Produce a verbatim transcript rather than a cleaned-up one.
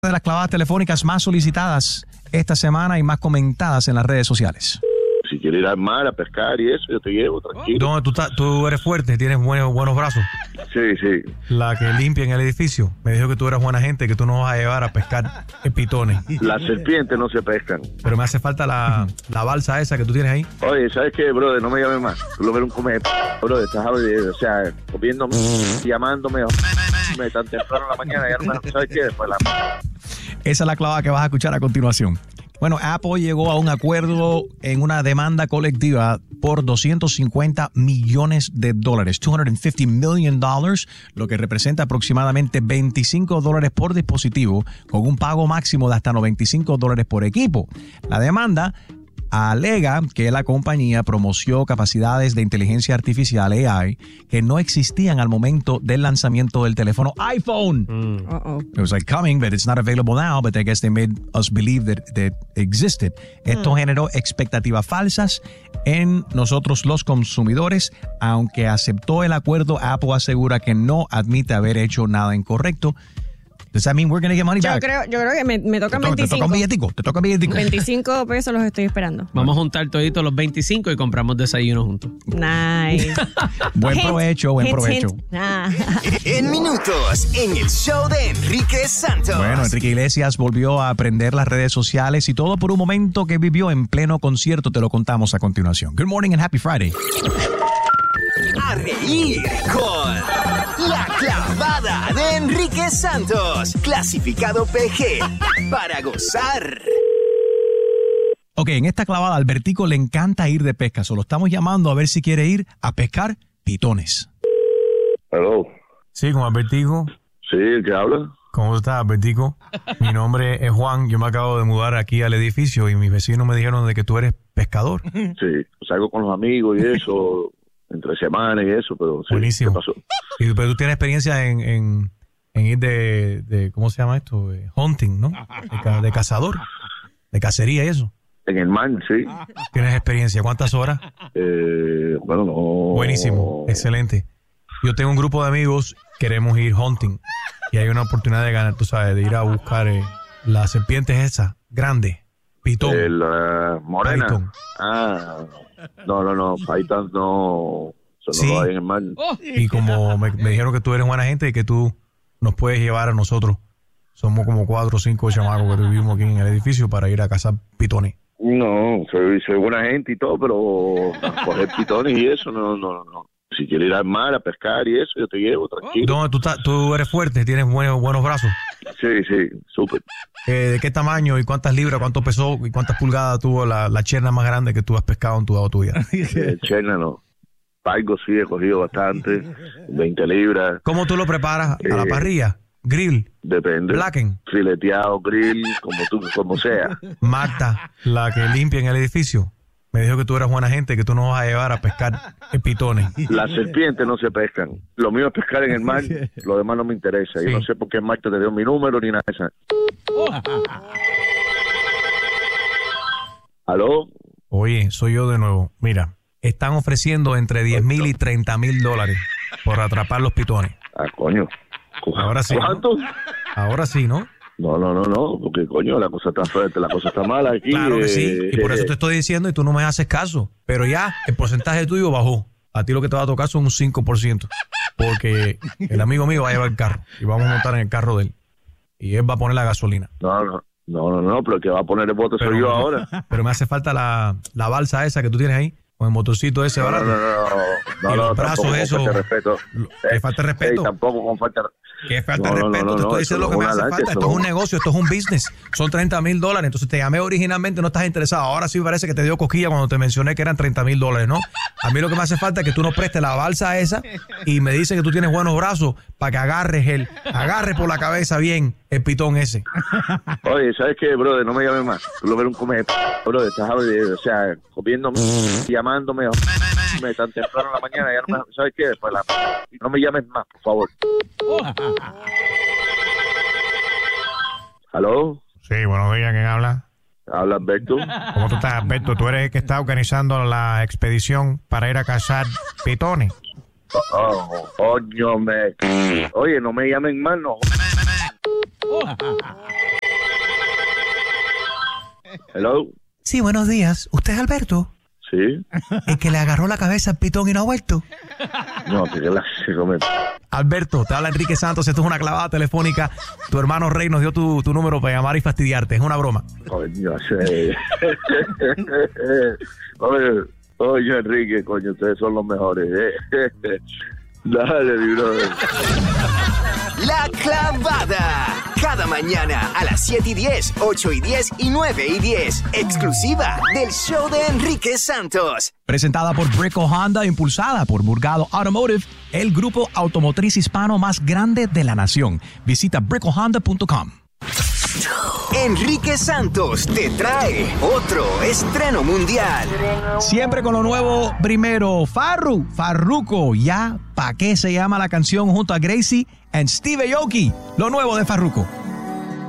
De las clavadas telefónicas más solicitadas esta semana y más comentadas en las redes sociales. Si quieres ir al mar a pescar y eso, yo te llevo, tranquilo. ¿Dónde tú, estás? Tú eres fuerte, tienes buenos, buenos brazos. Sí, sí. La que limpia en el edificio me dijo que tú eras buena gente, que tú nos vas a llevar a pescar pitones. Las serpientes no se pescan. Pero me hace falta la, la balsa esa que tú tienes ahí. Oye, ¿sabes qué, brother? No me llames más. Tú lo ves un come, brother, estás, o sea, comiéndome, llamándome, me tan temprano en la mañana, ya no me, ¿sabes qué? Después la... Esa es la clavada que vas a escuchar a continuación. Bueno, Apple llegó a un acuerdo en una demanda colectiva por doscientos cincuenta millones de dólares, doscientos cincuenta million dollars, lo que representa aproximadamente veinticinco dólares por dispositivo, con un pago máximo de hasta noventa y cinco dólares por equipo. La demanda alega que la compañía promocionó capacidades de inteligencia artificial A I que no existían al momento del lanzamiento del teléfono iPhone. Mm. Uh-oh. It was like coming, but it's not available now, but I guess they made us believe that, that existed. Esto mm. generó expectativas falsas en nosotros los consumidores. Aunque aceptó el acuerdo, Apple asegura que no admite haber hecho nada incorrecto. Does that mean we're going to get money yo back? Creo, yo creo que me, me tocan te toca, veinticinco. Te toca un billetico, te toca un billetico. veinticinco pesos los estoy esperando. Vamos a juntar toditos los veinticinco y compramos desayuno juntos. Nice. Buen provecho, buen hint, provecho. Hint. Ah. En minutos, en el show de Enrique Santos. Bueno, Enrique Iglesias volvió a aprender las redes sociales y todo por un momento que vivió en pleno concierto. Te lo contamos a continuación. Good morning and happy Friday. A reír con La Clavada de Enrique Santos. Clasificado P G para gozar. Ok, en esta clavada, Albertico le encanta ir de pesca. Solo estamos llamando a ver si quiere ir a pescar pitones. Hello. Sí, con Albertico. Sí, ¿qué habla? ¿Cómo estás, Albertico? Mi nombre es Juan. Yo me acabo de mudar aquí al edificio y mis vecinos me dijeron de que tú eres pescador. Sí, salgo con los amigos y eso, entre semanas y eso, pero sí. Buenísimo. ¿Qué pasó? Y, pero tú tienes experiencia en, en, en ir de, de, ¿cómo se llama esto? De hunting, ¿no? De, de cazador, de cacería y eso. En el mar, sí. ¿Tienes experiencia? ¿Cuántas horas? Eh, bueno, no. Buenísimo, excelente. Yo tengo un grupo de amigos, queremos ir hunting y hay una oportunidad de ganar, tú sabes, de ir a buscar eh, las serpientes esas, grandes, pitón. Eh, la morena. Python. Ah, no, no, no, Python no, eso Sí. no lo hay en el mar. Y como me, me dijeron que tú eres buena gente y que tú nos puedes llevar a nosotros, somos como cuatro o cinco chamacos que vivimos aquí en el edificio para ir a cazar pitones. No, soy, soy buena gente y todo, pero a coger pitones y eso, no, no, no. Si quieres ir al mar a pescar y eso, yo te llevo, tranquilo. ¿Dónde tú estás? Tú eres fuerte, tienes buenos, buenos brazos. Sí, sí, súper. Eh, ¿De qué tamaño y cuántas libras, cuánto pesó y cuántas pulgadas tuvo la, la cherna más grande que tú has pescado en tu, tu vida? Eh, Cherna no. Pargo sí, he cogido bastante, veinte libras. ¿Cómo tú lo preparas? ¿A la Eh, parrilla? ¿Grill? Depende. Blacken. Fileteado, grill, como tú, como sea. Marta, la que limpia en el edificio, me dijo que tú eras buena gente, que tú nos vas a llevar a pescar pitones. Las serpientes no se pescan. Lo mío es pescar en el mar, lo demás no me interesa. Sí. Yo no sé por qué Marta te dio mi número ni nada de eso. ¿Aló? Oye, soy yo de nuevo. Mira, están ofreciendo entre diez mil y treinta mil dólares por atrapar los pitones. Ah, coño. Ahora sí, ¿no? ¿Cuánto? Ahora sí, ¿no? No, no, no, no, porque coño, la cosa está fuerte, la cosa está mala aquí. Claro que sí, eh, y por eso eh, te estoy diciendo y tú no me haces caso. Pero ya, el porcentaje tuyo bajó. A ti lo que te va a tocar son un cinco por ciento. Porque el amigo mío va a llevar el carro y vamos a montar en el carro de él. Y él va a poner la gasolina. No, no, no, no, no, pero el que va a poner el bote soy yo ahora. Pero me hace falta la, la balsa esa que tú tienes ahí, con el motorcito ese No, no, barato. no, no, no, Y no, los no, brazos, tampoco con eso. falta de respeto. ¿Qué falta de respeto? Ey, tampoco con falta ¿Qué falta No, de no, no, respeto? no, te estoy no, diciendo eso lo que no me es hace una falta. lancha, Esto eso es un no. negocio, esto es un business. Son treinta mil dólares. Entonces te llamé originalmente, no estás interesado. Ahora sí parece que te dio cosquilla cuando te mencioné que eran treinta mil dólares, ¿no? A mí lo que me hace falta es que tú nos prestes la balsa esa y me dices que tú tienes buenos brazos para que agarres el, agarres por la cabeza bien el pitón ese. Oye, ¿sabes qué, brother? No me llames más. Tú lo ves un come, brother, estás, o sea, comiéndome, llamándome, me tan temprano en la mañana, ya no me, ¿sabes qué? Después la, no me llames más, por favor. ¿Aló? Sí, buenos días, ¿quién habla? Habla Alberto. ¿Cómo tú estás, Alberto? Tú eres el que está organizando la expedición para ir a cazar pitones. Oh, coño, me... Oye, no me llamen más, no. Hello. Sí, buenos días. ¿Usted es Alberto? Sí. ¿El que le agarró la cabeza al pitón y no ha vuelto? No, que clase come. Alberto, te habla Enrique Santos. Esto es una clavada telefónica. Tu hermano Rey nos dio tu, tu número para llamar y fastidiarte. Es una broma. Coño, sí. Oye, oye, Enrique, coño, ustedes son los mejores. eh. Dale, mi brother. La Clavada. Cada mañana a las siete y diez, ocho y diez y nueve y diez. Exclusiva del show de Enrique Santos. Presentada por Brico Honda, impulsada por Burgado Automotive, el grupo automotriz hispano más grande de la nación. Visita brico honda punto com. Enrique Santos te trae otro estreno mundial. Siempre con lo nuevo primero. Farru, Farruko. Ya, ¿pa' qué se llama la canción junto a Gracie and Steve Aoki? Lo nuevo de Farruko.